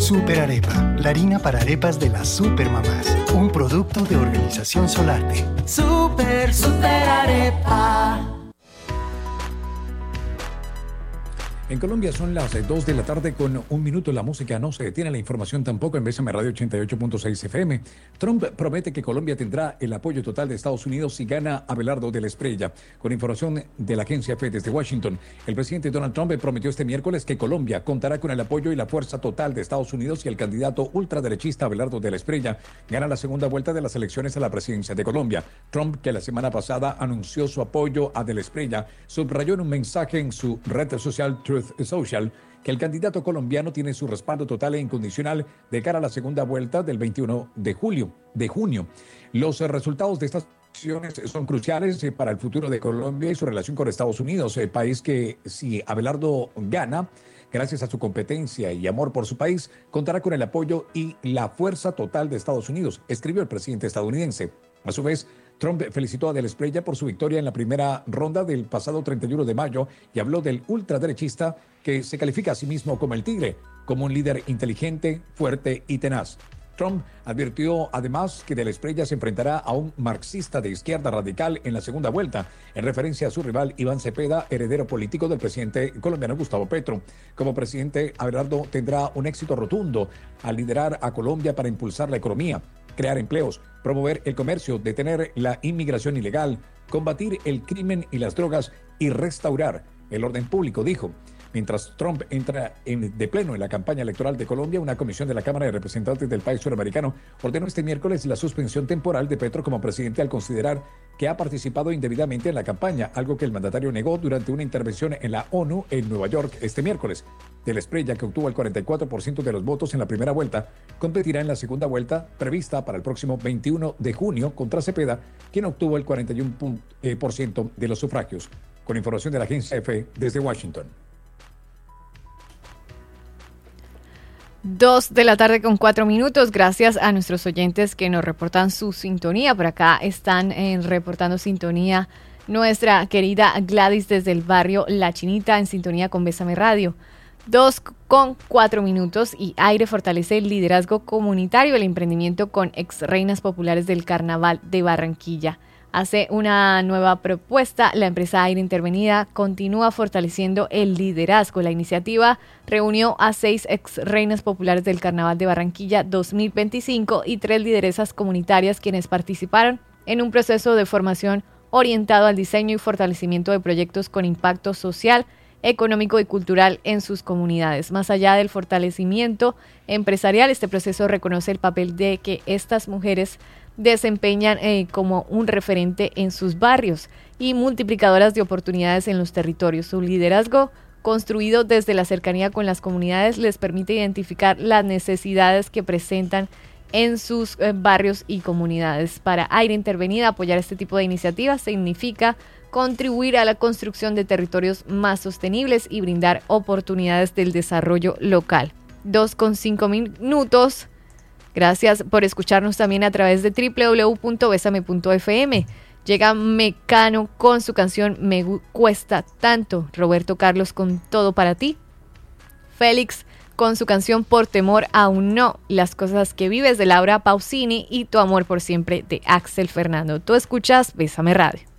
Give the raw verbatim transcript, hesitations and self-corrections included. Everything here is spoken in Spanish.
Super Arepa, la harina para arepas de las supermamás. Un producto de Organización Solarte. Super, super arepa. En Colombia son las dos de la tarde con un minuto. La música no se detiene, la información tampoco en Bésame Radio ochenta y ocho punto seis F M. Trump promete que Colombia tendrá el apoyo total de Estados Unidos si gana Abelardo de la Espriella. Con información de la agencia F desde Washington, el presidente Donald Trump prometió este miércoles que Colombia contará con el apoyo y la fuerza total de Estados Unidos si el candidato ultraderechista Abelardo de la Espriella gana la segunda vuelta de las elecciones a la presidencia de Colombia. Trump, que la semana pasada anunció su apoyo a de la Espriella, subrayó en un mensaje en su red social Truth Social que el candidato colombiano tiene su respaldo total e incondicional de cara a la segunda vuelta del veintiuno de julio, de junio. Los eh, resultados de estas elecciones son cruciales eh, para el futuro de Colombia y su relación con Estados Unidos, el país que, si Abelardo gana, gracias a su competencia y amor por su país, contará con el apoyo y la fuerza total de Estados Unidos, escribió el presidente estadounidense. A su vez, Trump felicitó a de la Espriella por su victoria en la primera ronda del pasado treinta y uno de mayo y habló del ultraderechista que se califica a sí mismo como el tigre, como un líder inteligente, fuerte y tenaz. Trump advirtió además que de la Espriella se enfrentará a un marxista de izquierda radical en la segunda vuelta, en referencia a su rival Iván Cepeda, heredero político del presidente colombiano Gustavo Petro. Como presidente, Abelardo tendrá un éxito rotundo al liderar a Colombia para impulsar la economía, crear empleos, promover el comercio, detener la inmigración ilegal, combatir el crimen y las drogas y restaurar el orden público, dijo. Mientras Trump entra en, de pleno en la campaña electoral de Colombia, una comisión de la Cámara de Representantes del país suramericano ordenó este miércoles la suspensión temporal de Petro como presidente al considerar que ha participado indebidamente en la campaña, algo que el mandatario negó durante una intervención en la ONU en Nueva York este miércoles. De la Espriella, que obtuvo el cuarenta y cuatro por ciento de los votos en la primera vuelta, competirá en la segunda vuelta prevista para el próximo veintiuno de junio contra Cepeda, quien obtuvo el cuarenta y uno por ciento de los sufragios. Con información de la agencia F desde Washington. Dos de la tarde con cuatro minutos. Gracias a nuestros oyentes que nos reportan su sintonía. Por acá están eh, reportando sintonía nuestra querida Gladys desde el barrio La Chinita, en sintonía con Bésame Radio. Dos con cuatro minutos. Y Aire fortalece el liderazgo comunitario, el emprendimiento con ex reinas populares del Carnaval de Barranquilla. Hace una nueva propuesta. La empresa Aire Intervenida continúa fortaleciendo el liderazgo. La iniciativa reunió a seis ex reinas populares del Carnaval de Barranquilla dos mil veinticinco y tres lideresas comunitarias quienes participaron en un proceso de formación orientado al diseño y fortalecimiento de proyectos con impacto social, económico y cultural en sus comunidades. Más allá del fortalecimiento empresarial, este proceso reconoce el papel de que estas mujeres desempeñan eh, como un referente en sus barrios y multiplicadoras de oportunidades en los territorios. Su liderazgo, construido desde la cercanía con las comunidades, les permite identificar las necesidades que presentan en sus eh, barrios y comunidades. Para Aire Intervenida, apoyar este tipo de iniciativas significa contribuir a la construcción de territorios más sostenibles y brindar oportunidades del desarrollo local. Dos con cinco minutos. Gracias por escucharnos también a través de doble u doble u doble u punto besame punto efe eme. Llega Mecano con su canción Me Cuesta Tanto. Roberto Carlos con Todo Para Ti. Félix con su canción Por Temor Aún No. Las Cosas que Vives de Laura Pausini y Tu Amor por Siempre de Axel Fernando. Tú escuchas Bésame Radio.